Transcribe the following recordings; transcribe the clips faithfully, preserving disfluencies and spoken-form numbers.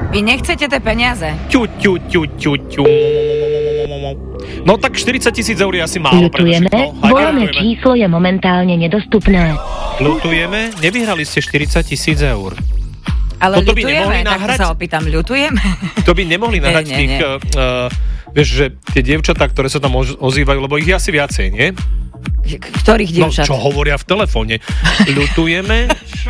Vy nechcete tie peniaze. Ťu, ťu, ťu, ťu, ťu. No tak štyridsať tisíc eur je asi málo pre našich. Ľutujeme, voľné číslo je momentálne nedostupné. Ľutujeme, nevyhrali ste štyridsať tisíc eur. Ale Toto by ľutujeme, nemohli tak nahrať? sa opýtam, ľutujeme? To by nemohli nahrať Nie, nie, tých, nie. uh, vieš, že tie dievčatá, ktoré sa tam ož- ozývajú, lebo ich je asi viacej, nie? Ktorých dievčat? No, čo hovoria v telefóne. Ľutujeme,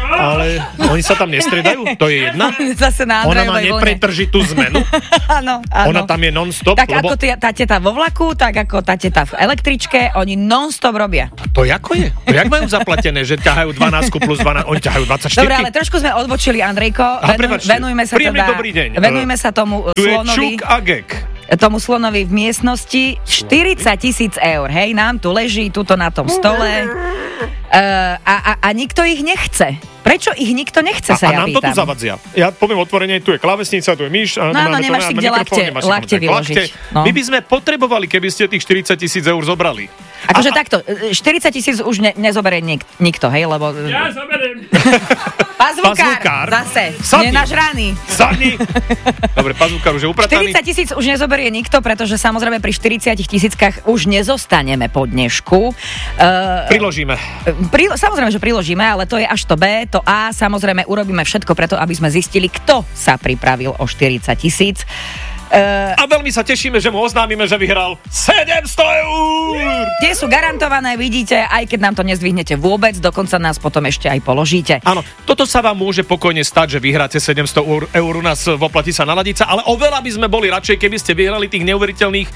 ale oni sa tam nestriedajú? To je jedna? Zase na Ona má Andrejovej vlne. nepretržitú zmenu? Áno, áno. Ona tam je non-stop? Tak lebo... ako tá, tá teta vo vlaku, tak ako tá teta v električke, oni non-stop robia. To ako je? To jak majú zaplatené, že ťahajú dvanásť plus dvanásť, oni ťahajú dvadsaťštyri? Dobre, ale trošku sme odbočili, Andrejko. Aha, Venu, prepáčte. venujme sa Príjemný teda, dobrý deň. venujme sa tomu Tu je slonovi. Čuk a Gek. Tomu slonovi v miestnosti štyridsať tisíc eur, hej, nám tu leží, tuto na tom stole uh, a, a, a nikto ich nechce. Prečo ich nikto nechce, A, sa a ja nám to tu pýtam. zavadzia. Ja poviem otvorene, tu je klávesnica, tu je myš. No áno, nemáš si kde lakte, lakte vyložiť. No. My by sme potrebovali, keby ste tých štyridsať tisíc eur zobrali. Akože a, takto, štyridsať tisíc už ne, nezoberie nik, nikto, hej, lebo... Ja zoberiem. Pazvukár, Pazvukár. zase, Sadni. nenažraný. Sadni. Dobre, pazvukár už je uprataný. štyridsať tisíc už nezoberie nikto, pretože samozrejme pri štyridsať tisíckach už nezostaneme po dnešku. Uh, Priložíme. Pri, samozrejme, že priložíme, ale to je až to B, to A, samozrejme urobíme všetko preto, aby sme zistili, kto sa pripravil o štyridsať tisíc. Uh, A veľmi sa tešíme, že mu oznámime, že vyhral sedemsto eur! Tie sú garantované, vidíte, aj keď nám to nezdvihnete vôbec, dokonca nás potom ešte aj položíte. Áno, toto sa vám môže pokojne stať, že vyhráte sedemsto eur u nás v Oplatí sa na Ladica, ale oveľa by sme boli radšej, keby ste vyhrali tých neuveriteľných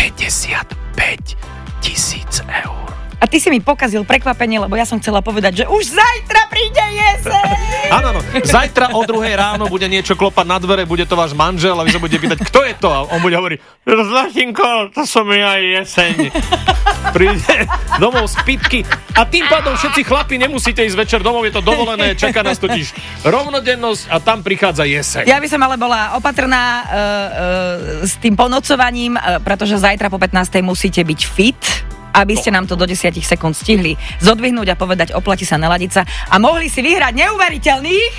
päťdesiatpäť tisíc eur. A ty si mi pokazil prekvapenie, lebo ja som chcela povedať, že už zajtra príde jeseň! Áno, áno. Zajtra o druhej ráno bude niečo klopať na dvere, bude to váš manžel a vy sa budete pýtať, kto je to? A on bude hovoriť, Zlatinko, to som ja jeseň. Príde domov z pitky a tým pádom všetci chlapi nemusíte ísť večer domov, je to dovolené, čaká nás totiž rovnodennosť a tam prichádza jeseň. Ja by som ale bola opatrná uh, uh, s tým ponocovaním, uh, pretože zajtra po pätnástej musíte byť fit, aby ste nám to do desať sekúnd stihli zodvihnúť a povedať oplatí sa naladiť sa a mohli si vyhrať neuveriteľných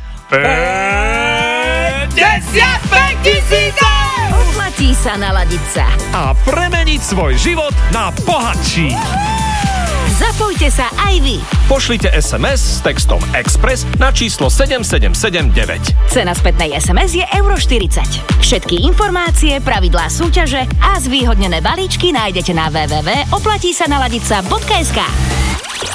päťdesiatpäť tisíc eur! Oplatí sa naladiť sa. A premeniť svoj život na bohatší. Zapojte sa aj vy. Pošlite es em es s textom Express na číslo sedem sedem sedem deväť. Cena spätnej es em es je euro štyridsať. Všetky informácie, pravidlá súťaže a zvýhodnené balíčky nájdete na w w w bodka oplatí sa naladiť sa bodka es ká.